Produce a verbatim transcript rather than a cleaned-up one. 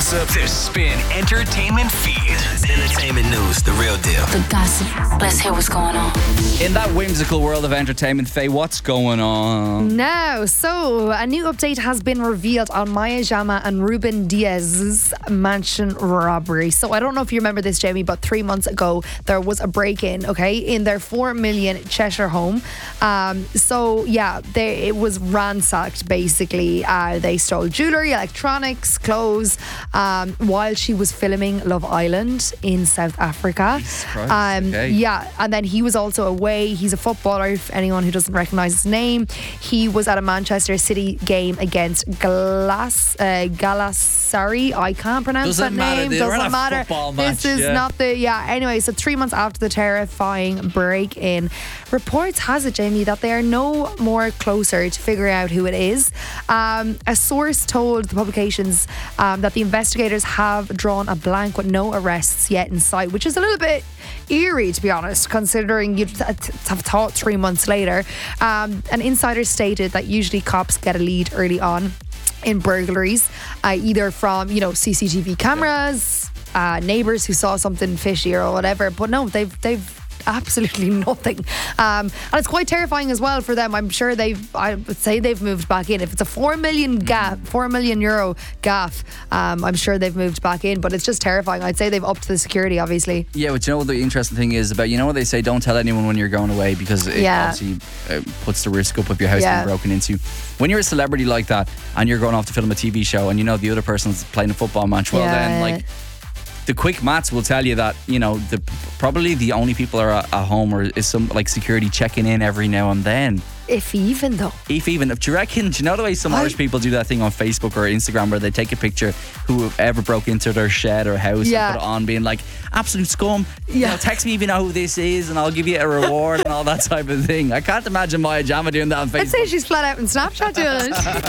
gossip. The Spin Entertainment Feed. Entertainment news, the real deal. The gossip. Let's hear what's going on. In that whimsical world of entertainment, Faye, what's going on? Now, so a new update has been revealed on Maya Jama and Ruben Diaz's mansion robbery. So I don't know if you remember this, Jamie, but three months ago there was a break-in, okay, in their four million Cheshire home. Um, so yeah, they, it was ransacked basically. Uh, they stole jewellery, electronics, clothes, um, while she was filming Love Island in South Africa. Um, okay. Yeah, and then he was also away. He's a footballer, if anyone who doesn't recognise his name. He was at a Manchester City game against Galas, uh, Galatasaray. I can't pronounce Doesn't that matter. name. They were in Doesn't a matter. football match, This is yeah. not the, yeah. Anyway, so three months after the terrifying break-in, reports has it, Jamie, that they are no more closer to figuring out who it is. Um, a source told the publications um, that the investigators have drawn a blank with no arrests yet in sight, which is a little bit eerie, to be honest, considering you'd th- th- have thought three months later. Um, an insider stated that usually cops get a lead early on in burglaries, uh, either from, you know, C C T V cameras, uh, neighbours who saw something fishy or whatever. But no, they've they've absolutely nothing, um, and it's quite terrifying as well for them. I'm sure they've, I would say they've moved back in. If it's a four million gap, four million euro gaff, um, I'm sure they've moved back in. But it's just terrifying. I'd say they've upped the security, obviously. Yeah, but you know what the interesting thing is about, you know what they say, don't tell anyone when you're going away, because it Yeah. obviously uh, puts the risk up of your house Yeah. being broken into. When you're a celebrity like that and you're going off to film a T V show and you know the other person's playing a football match, well Yeah. then like the quick maths will tell you that, you know, the probably the only people are at, at home or is some like security checking in every now and then. If even though. If even, do you reckon, do you know the way some I- Irish people do that thing on Facebook or Instagram where they take a picture whoever broke into their shed or house Yeah. and put it on being like, absolute scum, you Yeah. know, text me if you know who this is and I'll give you a reward and all that type of thing. I can't imagine Maya Jama doing that on Facebook. I'd say she's flat out in Snapchat doing it.